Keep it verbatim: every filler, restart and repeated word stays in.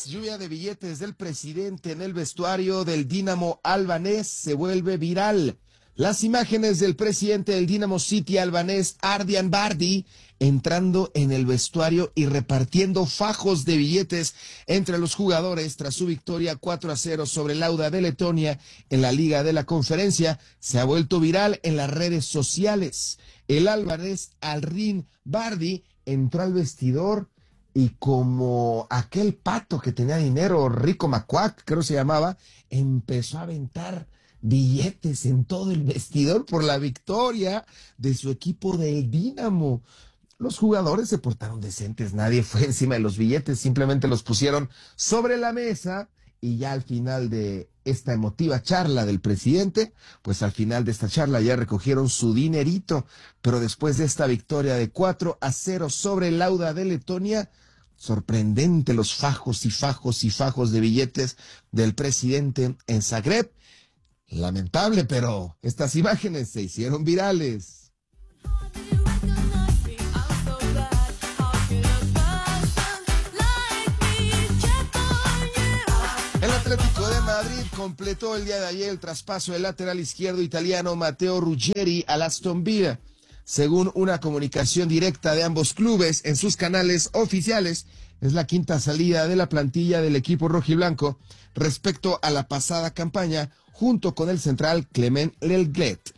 lluvia de billetes del presidente en el vestuario del Dinamo albanés se vuelve viral. Las imágenes del presidente del Dinamo City albanés, Ardian Bardi, entrando en el vestuario y repartiendo fajos de billetes entre los jugadores tras su victoria cuatro a cero sobre el Lauda de Letonia en la Liga de la Conferencia, se ha vuelto viral en las redes sociales. El albanés Ardian Bardi entró al vestidor y como aquel pato que tenía dinero, Rico Macuac, creo se llamaba, empezó a aventar billetes en todo el vestidor por la victoria de su equipo del Dinamo. Los jugadores se portaron decentes, nadie fue encima de los billetes, simplemente los pusieron sobre la mesa y ya al final de esta emotiva charla del presidente, pues al final de esta charla ya recogieron su dinerito, pero después de esta victoria de cuatro a cero sobre el Lauda de Letonia, sorprendente los fajos y fajos y fajos de billetes del presidente en Zagreb. Lamentable, pero estas imágenes se hicieron virales. El Atlético de Madrid completó el día de ayer el traspaso del lateral izquierdo italiano Matteo Ruggeri al Aston Villa. Según una comunicación directa de ambos clubes en sus canales oficiales, es la quinta salida de la plantilla del equipo rojiblanco respecto a la pasada campaña, junto con el central Clement Lenglet.